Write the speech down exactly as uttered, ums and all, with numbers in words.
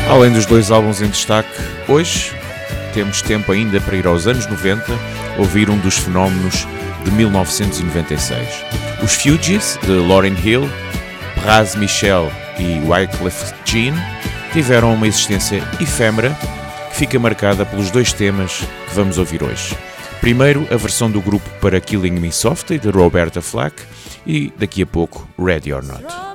Além dos dois álbuns em destaque, hoje temos tempo ainda para ir aos anos noventa, ouvir um dos fenómenos de mil novecentos e noventa e seis. Os Fugees, de Lauryn Hill, Pras Michel e Wyclef Jean, tiveram uma existência efêmera que fica marcada pelos dois temas que vamos ouvir hoje. Primeiro, a versão do grupo para Killing Me Softly, de Roberta Flack, e daqui a pouco, Ready or Not.